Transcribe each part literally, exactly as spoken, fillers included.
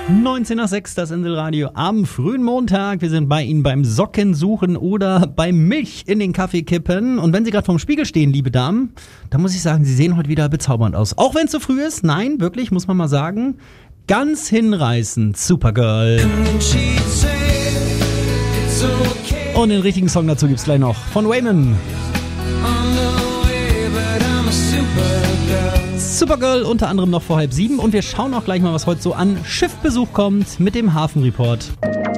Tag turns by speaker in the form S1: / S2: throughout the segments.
S1: neunzehn nach sechs, das Inselradio am frühen Montag. Wir sind bei Ihnen beim Sockensuchen oder beim Milch in den Kaffee kippen. Und wenn Sie gerade vorm Spiegel stehen, liebe Damen, dann muss ich sagen, Sie sehen heute wieder bezaubernd aus. Auch wenn es zu früh ist, nein, wirklich, muss man mal sagen, ganz hinreißend, Supergirl. Und den richtigen Song dazu gibt's gleich noch von Wayman. Supergirl unter anderem noch vor halb sieben und wir schauen auch gleich mal, was heute so an Schiffbesuch kommt mit dem Hafenreport.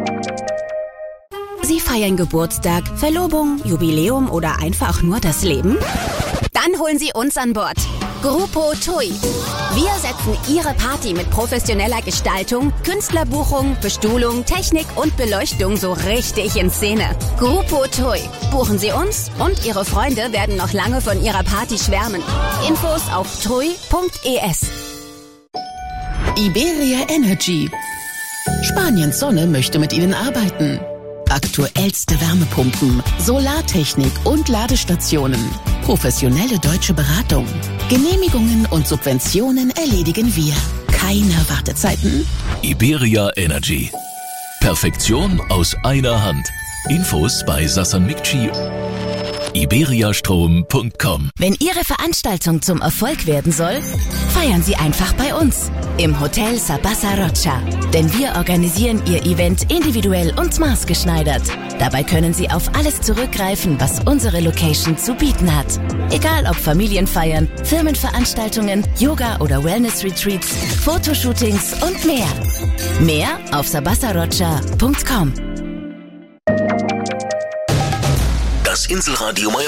S2: Sie feiern Geburtstag, Verlobung, Jubiläum oder einfach nur das Leben? Dann holen Sie uns an Bord. Grupo Tui. Wir setzen Ihre Party mit professioneller Gestaltung, Künstlerbuchung, Bestuhlung, Technik und Beleuchtung so richtig in Szene. Grupo Tui. Buchen Sie uns und Ihre Freunde werden noch lange von Ihrer Party schwärmen. Infos auf tui punkt es.
S3: Iberia Energy. Spaniens Sonne möchte mit Ihnen arbeiten. Aktuellste Wärmepumpen, Solartechnik und Ladestationen. Professionelle deutsche Beratung. Genehmigungen und Subventionen erledigen wir. Keine Wartezeiten.
S4: Iberia Energy. Perfektion aus einer Hand. Infos bei Sassan Mikci. iberiastrom punkt com.
S2: Wenn Ihre Veranstaltung zum Erfolg werden soll, feiern Sie einfach bei uns im Hotel Sabasa Rocha. Denn wir organisieren Ihr Event individuell und maßgeschneidert. Dabei können Sie auf alles zurückgreifen, was unsere Location zu bieten hat. Egal ob Familienfeiern, Firmenveranstaltungen, Yoga- oder Wellness-Retreats, Fotoshootings und mehr. Mehr auf sabasa rocha punkt com.
S4: Das Inselradio